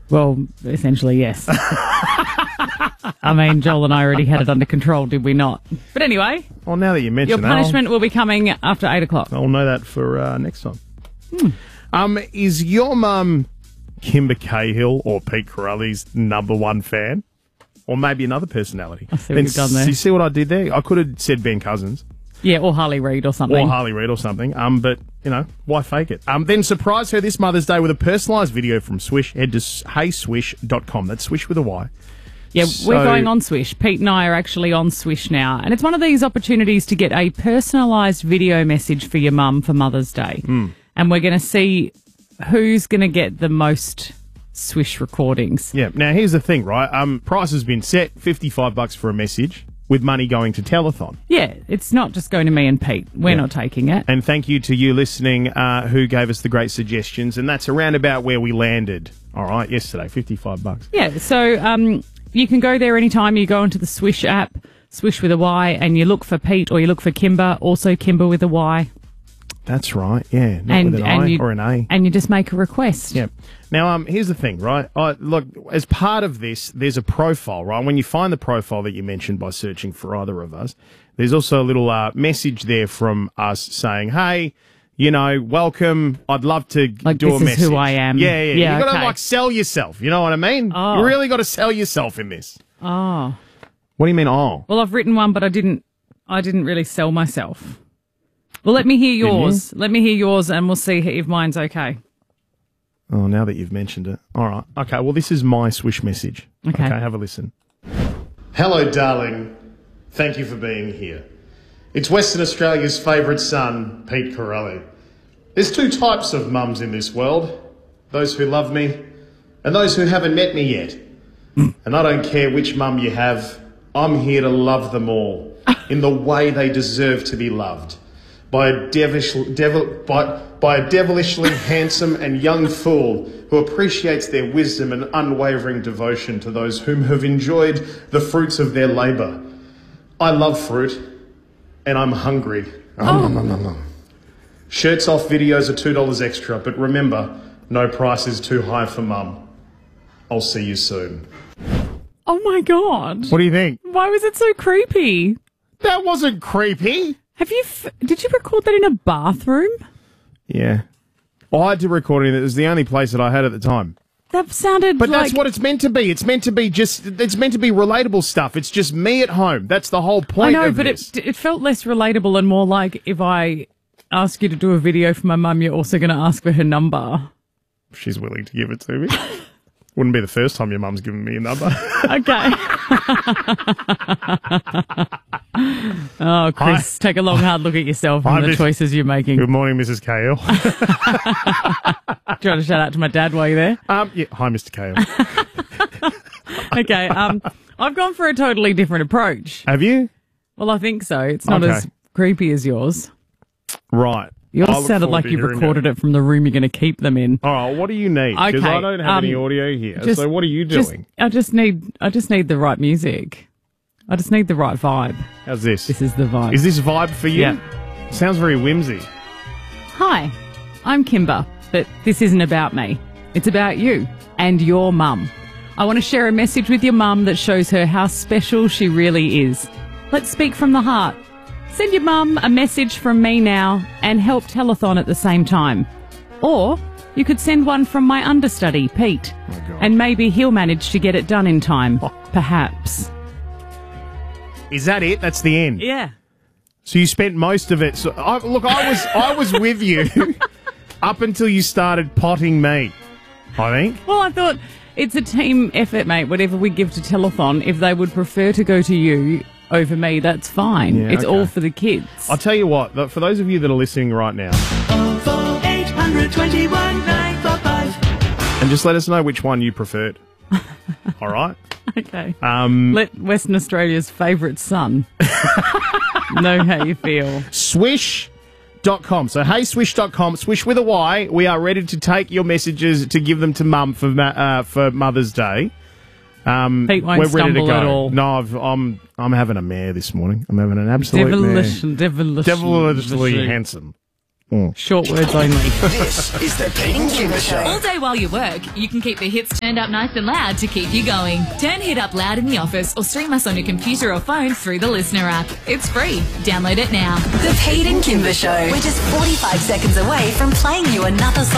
Well, essentially, yes. I mean, Joel and I already had it under control, did we not? But anyway. Well, now that you mention your that, punishment will be coming after 8 o'clock. I'll know that for next time. Is your mum Kimber Cahill or Pete Corelli's #1 fan? Or maybe another personality? I see what you've done there. You see what I did there? I could have said Ben Cousins. Yeah, or Harley Reid or something. But, why fake it? Then surprise her this Mother's Day with a personalised video from Swish. Head to heyswish.com. That's Swish with a Y. Yeah, we're going on Swish. Pete and I are actually on Swish now. And it's one of these opportunities to get a personalised video message for your mum for Mother's Day. And we're going to see who's going to get the most Swish recordings. Yeah. Now, here's the thing, right? Price has been set, $55 for a message, with money going to Telethon. Yeah, it's not just going to me and Pete. We're not taking it. And thank you to you listening who gave us the great suggestions. And that's around about where we landed, all right, yesterday, $55. Yeah, so you can go there anytime. You go into the Swish app, Swish with a Y, and you look for Pete or you look for Kimber, also Kimber with a Y. That's right, yeah. Not with an I or an A. And you just make a request. Yeah. Now, here's the thing, right? Look, as part of this, there's a profile, right? When you find the profile that you mentioned by searching for either of us, there's also a little message there from us saying, hey, welcome. I'd love to do a message. This is who I am. Yeah. You got to, sell yourself. You know what I mean? Oh. You really got to sell yourself in this. Oh. What do you mean, oh? Well, I've written one, but I didn't really sell myself. Well, let me hear yours. Let me hear yours, and we'll see if mine's okay. Oh, now that you've mentioned it. All right. Okay, well, this is my Swish message. Okay, have a listen. Hello, darling. Thank you for being here. It's Western Australia's favourite son, Pete Corelli. There's two types of mums in this world. Those who love me and those who haven't met me yet. And I don't care which mum you have. I'm here to love them all in the way they deserve to be loved. By a devilishly handsome and young fool who appreciates their wisdom and unwavering devotion to those whom have enjoyed the fruits of their labour. I love fruit, and I'm hungry. Shirts off videos are $2 extra, but remember, no price is too high for mum. I'll see you soon. Oh my God. What do you think? Why was it so creepy? That wasn't creepy. Did you record that in a bathroom? Yeah. I had to record it. It was the only place that I had at the time. That sounded But that's what it's meant to be. It's meant to be relatable stuff. It's just me at home. That's the whole point of this. It felt less relatable and more like if I ask you to do a video for my mum, you're also going to ask for her number. She's willing to give it to me. Wouldn't be the first time your mum's given me a number. Okay. Oh, Chris, take a long, hard look at yourself and the choices you're making. Good morning, Mrs. Cahill. Do you want to shout out to my dad while you're there? Yeah. Hi, Mr. Cahill. Okay. I've gone for a totally different approach. Have you? Well, I think so. It's not as creepy as yours. Right. Yours sounded like you recorded it from the room you're going to keep them in. All right, what do you need? Because I don't have any audio here. So what are you doing? I just need the right music. I just need the right vibe. How's this? This is the vibe. Is this vibe for you? Yeah. Sounds very whimsy. Hi, I'm Kimber, but this isn't about me. It's about you and your mum. I want to share a message with your mum that shows her how special she really is. Let's speak from the heart. Send your mum a message from me now and help Telethon at the same time. Or you could send one from my understudy, Pete. Oh, God. And maybe he'll manage to get it done in time. Perhaps. Is that it? That's the end? Yeah. So you spent most of it... So, I was with you up until you started potting me, I think. Well, I thought it's a team effort, mate. Whatever we give to Telethon, if they would prefer to go to you over me, that's fine. Yeah, it's all for the kids. I'll tell you what, for those of you that are listening right now... 821 945. And just let us know which one you preferred. All right? Okay. Let Western Australia's favourite son know how you feel. Swish.com. So, heyswish.com, Swish with a Y. We are ready to take your messages to give them to Mum for Mother's Day. Pete won't stumble at all. No, I'm having a mare this morning. I'm having an absolute mare. Devilishly Devilishly handsome. Short words only. This is the Pete and Kimber Show. All day while you work, you can keep the hits turned up nice and loud to keep you going. Turn Hit Up loud in the office or stream us on your computer or phone through the Listener app. It's free. Download it now. The Pete and Kimber Show. We're just 45 seconds away from playing you another song.